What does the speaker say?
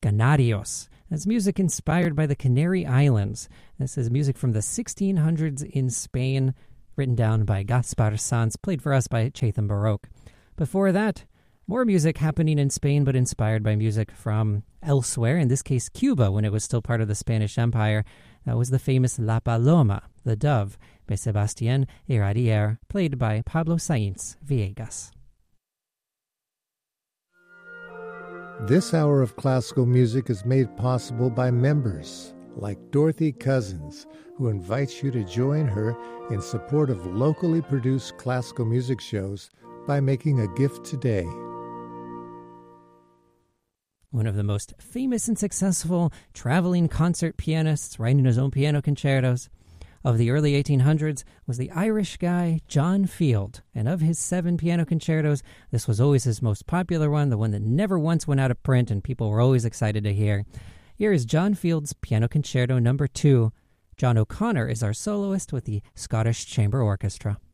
Canarios. That's music inspired by the Canary Islands. This is music from the 1600s in Spain, written down by Gaspar Sanz, played for us by Chatham Baroque. Before that, more music happening in Spain, but inspired by music from elsewhere, in this case Cuba, when it was still part of the Spanish Empire. That was the famous La Paloma, the Dove, by Sebastián Iradier, played by Pablo Sainz Villegas. This hour of classical music is made possible by members like Dorothy Cousins, who invites you to join her in support of locally produced classical music shows by making a gift today. One of the most famous and successful traveling concert pianists, writing his own piano concertos of the early 1800s, was the Irish guy John Field. And of his 7 piano concertos, this was always his most popular one, the one that never once went out of print and people were always excited to hear. Here is John Field's Piano Concerto No. 2. John O'Connor is our soloist with the Scottish Chamber Orchestra.